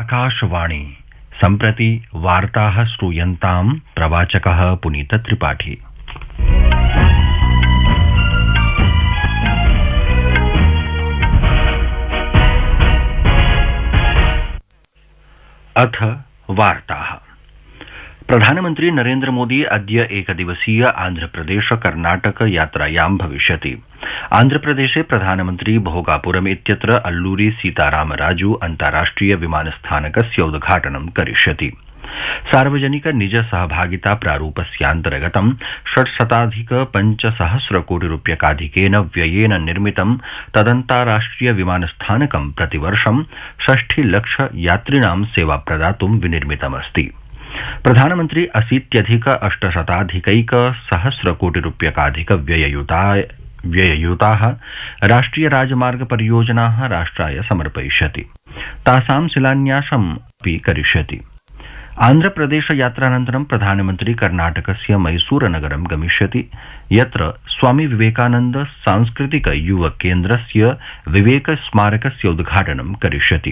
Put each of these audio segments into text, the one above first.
आकाशवाणी सम्प्रति वार्ताः श्रूयन्ताम् प्रवाचकः पुनीत त्रिपाठी। अथ वार्ताः। प्रधानमन्त्री नरेन्द्र मोदी अद्य एकदिवसीय आन्ध्रप्रदेश कर्नाटक यात्रायां भविष्यति। आन्ध्रप्रदेशे प्रधानमन्त्री भोगापुरम् इत्यत्र अल्लूरी सीतारामराजू अन्ताराष्ट्रिय विमानस्थानकस्य उद्घाटनं करिष्यति। सार्वजनिक निज सहभागिता प्रारूपस्यान्तर्गतं 600,500 कोटि रूप्यकाधिकेन व्ययेन निर्मितं तदन्ताराष्ट्रिय विमानस्थानकं प्रतिवर्षं 60 लाख यात्रिणां सेवा प्रदातुं विनिर्मितमस्ति। प्रधानमन्त्री 80,800 कोटि रूप्यकाधिक व्यययुताः राष्ट्रिय राजमार्ग परियोजनाः राष्ट्राय समर्पयिष्यति। तासां शिलान्यासमपि करिष्यति। आन्ध्रप्रदेश यात्रानन्तरं प्रधानमन्त्री कर्नाटकस्य मैसूरनगरं गमिष्यति, यत्र स्वामी विवेकानन्द सांस्कृतिक युव केन्द्रस्य विवेक स्मारकस्य उद्घाटनं करिष्यति।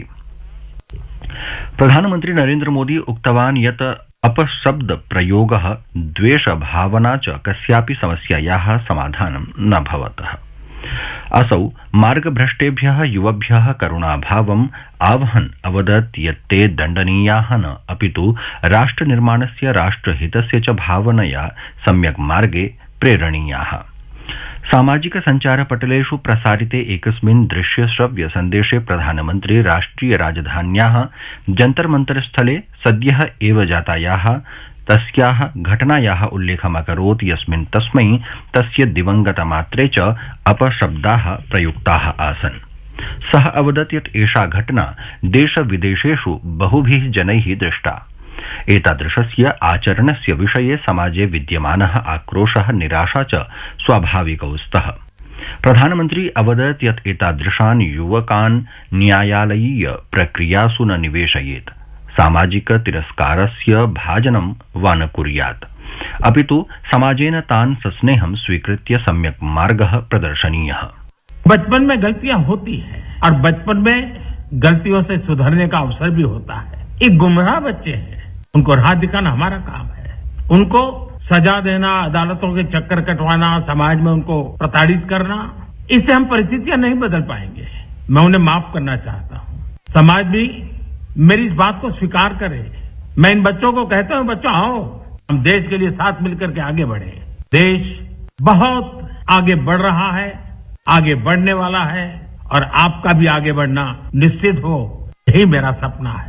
प्रधानमन्त्री नरेन्द्र मोदी उक्तवान् यत् अपशब्द प्रयोगः, द्वेषभावना च कस्यापि समस्यायाः समाधानं न भवतः। असौ मार्गभ्रष्टेभ्यः युवभ्यः करुणाभावम् आवहन् अवदत् यत् ते दण्डनीयाः न, अपितु राष्ट्रनिर्माणस्य राष्ट्रहितस्य च भावनया सम्यक् मार्गे प्रेरणीयाः। सामाजिक संचारपटलेषु प्रसारिते एकस्मिन् दृश्य श्रव्य सन्देशे प्रधानमन्त्री राष्ट्रिय राजधान्याः जन्तर मन्तर स्थले सद्यः एव जातायाः तस्याः घटनायाः उल्लेखम् अकरोत्, यस्मिन् तस्मै तस्य दिवंगतमात्रे च अपशब्दाः प्रयुक्ताः आसन्। सः अवदत् यत् एषा घटना देश विदेशेषु बहुभिः जनैः दृष्टा। एतादृशस्य आचरणस्य विषये समाजे विद्यमानः आक्रोशः, निराशा च स्वाभाविकौ स्तः। प्रधानमन्त्री अवदत् यत् एतादृशान् युवकान् न्यायालयीय प्रक्रियासु न निवेशयेत्, सामाजिक तिरस्कारस्य भाजनं वा न कुर्यात्, अपितु समाजेन तान् सस्नेहं स्वीकृत्य सम्यक् मार्गः प्रदर्शनीयः। बचपन में गलतियां होती हैं और बचपन में गलतियों से सुधरने का अवसर भी होता है। एक गुमराह बच्चे हैं, उनको राह दिखाना हमारा काम है। उनको सजा देना, अदालतों के चक्कर कटवाना, समाज में उनको प्रताड़ित करना, इससे हम परिस्थितियां नहीं बदल पाएंगे। मैं उन्हें माफ करना चाहता हूं। समाज भी मेरी इस बात को स्वीकार करे। मैं इन बच्चों को कहता हूं, बच्चों आओ, हम देश के लिए साथ मिलकर के आगे बढ़े। देश बहुत आगे बढ़ रहा है, आगे बढ़ने वाला है, और आपका भी आगे बढ़ना निश्चित हो, यही मेरा सपना है।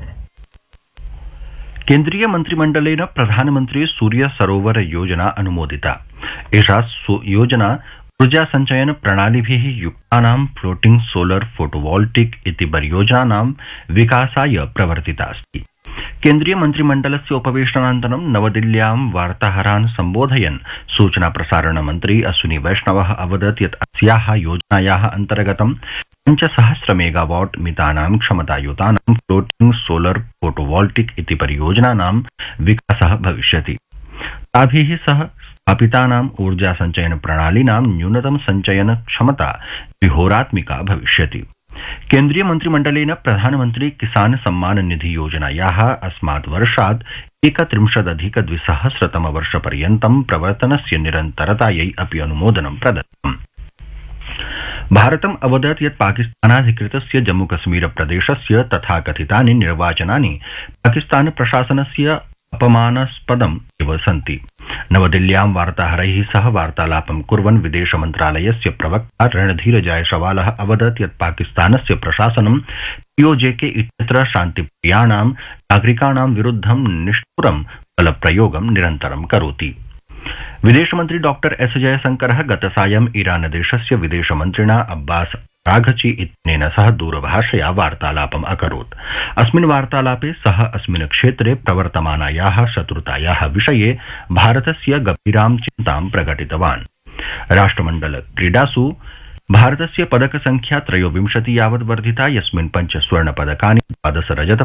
केन्द्रीय मन्त्रिमण्डलेन प्रधानमन्त्री सूर्य सरोवर योजना अनुमोदिता। एषा योजना ऊर्जा संचयन प्रणालिभिः युक्तानां फ्लोटिंग सोलर फोटोवोल्टिक इति परियोजनानां विकासाय प्रवर्तिता अस्ति। केन्द्रीय मन्त्रिमण्डलस्य उपवेशनानन्तरं नवदिल्ल्यां वार्ताहरान् सम्बोधयन् सूचना प्रसारण मन्त्री अश्विनी वैष्णवः अवदत् यत् अस्याः योजनायाः अन्तर्गतं 5,000 मेगावाट मितानां क्षमतायुतानां फ्लोटिंग सोलर फोटोवोल्टिक इति परियोजनानां विकासः भविष्यति। ताभिः सह स्थापितानाम् ऊर्जा संचयन प्रणालीनां न्यूनतम संचयन क्षमता द्विहोरात्मिका भविष्यति। केन्द्रीय मन्त्रिमण्डलेन प्रधानमन्त्री किसान सम्मान निधि योजनायाः अस्मात् वर्षात् 31,200 वर्षपर्यन्तं प्रवर्तनस्य निरन्तरतायै अपि अनुमोदनं प्रदत्तम्। भारतम् अवदत् यत् पाकिस्तानाधिकृतस्य जम्मूकश्मीर प्रदेशस्य तथा कथितानि निर्वाचनानि पाकिस्तान प्रशासनस्य अपमानास्पदम् एव सन्ति। नवदिल्ल्यां वार्ताहरैः सह वार्तालापं कुर्वन् विदेश मन्त्रालयस्य प्रवक्ता रणधीर जायसवालः अवदत् यत् पाकिस्तानस्य प्रशासनं पीओजेके इत्यत्र शान्तिप्रियाणां नागरिकाणां विरुद्धं निष्ठुरं बलप्रयोगं निरन्तरं करोति। विदेशमन्त्री डॉक्टर एस जयशंकरः गतसायं ईरानदेशस्य विदेशमन्त्रिणा अब्बास राघची इत्यनेन सह दूरभाषया वार्तालापम् अकरोत्। अस्मिन् वार्तालापे सः अस्मिन् क्षेत्रे प्रवर्तमानायाः शत्रुतायाः विषये भारतस्य गभीरां चिन्तां प्रकटितवान्। राष्ट्रमण्डल क्रीडासु भारतस्य पदकसंख्या 23 यावत् वर्धिता, यस्मिन् 5 स्वर्णपदकानि, 12 रजत